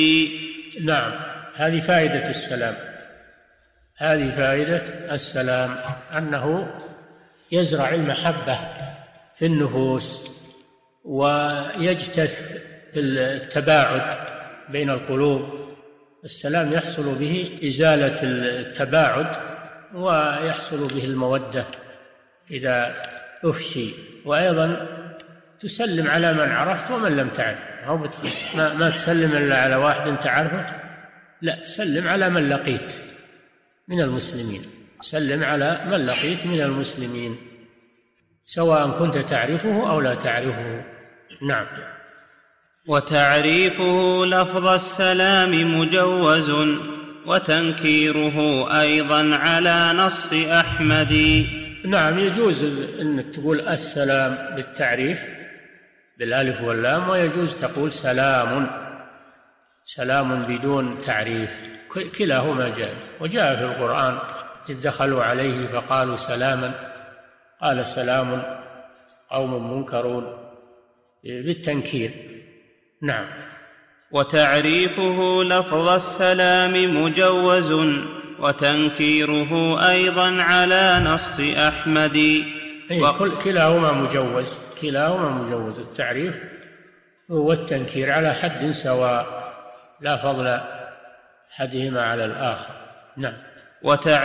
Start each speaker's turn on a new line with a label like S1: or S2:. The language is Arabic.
S1: نعم، هذه فائدة السلام، هذه فائدة السلام، أنه يزرع المحبة في النفوس ويجتث التباعد بين القلوب. السلام يحصل به إزالة التباعد ويحصل به المودة إذا أفشي. وأيضا تسلم على من عرفت ومن لم تعرف، ما تسلم إلا على واحد تعرفه، لا، سلم على من لقيت من المسلمين، سلم على من لقيت من المسلمين سواء كنت تعرفه أو لا تعرفه. نعم.
S2: وتعريفه لفظ السلام مجوز، وتنكيره أيضا على نص أحمد.
S1: نعم، يجوز أنك تقول السلام بالتعريف بالألف واللام، ويجوز تقول سلام بدون تعريف، كلاهما جائز. وجاء في القرآن إذ دخلوا عليه فقالوا سلاما قال سلام قوم منكرون بالتنكير. نعم.
S2: وتعريفه لفظ السلام مجوز، وتنكيره أيضا على نص أحمد.
S1: كلاهما مجوز، التعريف والتنكير على حد سواء، لا فضل أحدهما على الآخر. نعم.